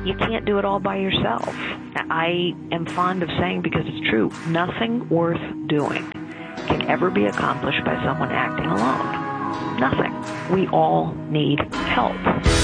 You can't do it all by yourself. I am fond of saying, because it's true, nothing worth doing can ever be accomplished by someone acting alone. Nothing. We all need help.